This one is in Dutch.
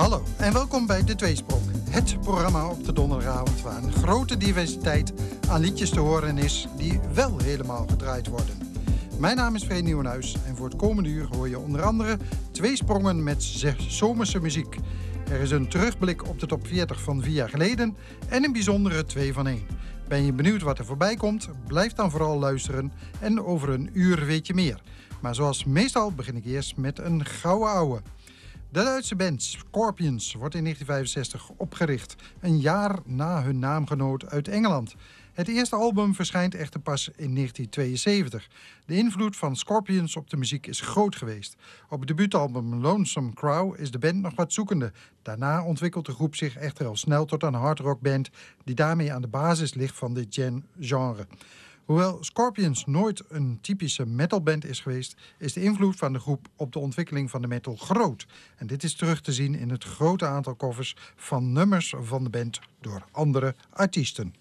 Hallo en welkom bij De Tweesprong. Het programma op de donderdagavond waar een grote diversiteit aan liedjes te horen is die wel helemaal gedraaid worden. Mijn naam is Vrede Nieuwenhuis en voor het komende uur hoor je onder andere twee sprongen met zomerse muziek. Er is een terugblik op de top 40 van 4 jaar geleden en een bijzondere 2 van 1. Ben je benieuwd wat er voorbij komt? Blijf dan vooral luisteren en over een uur weet je meer. Maar zoals meestal begin ik eerst met een gouden ouwe. De Duitse band Scorpions wordt in 1965 opgericht, een jaar na hun naamgenoot uit Engeland. Het eerste album verschijnt echter pas in 1972. De invloed van Scorpions op de muziek is groot geweest. Op het debuutalbum Lonesome Crow is de band nog wat zoekende. Daarna ontwikkelt de groep zich echter al snel tot een hardrockband die daarmee aan de basis ligt van dit genre. Hoewel Scorpions nooit een typische metalband is geweest, is de invloed van de groep op de ontwikkeling van de metal groot. En dit is terug te zien in het grote aantal covers van nummers van de band door andere artiesten.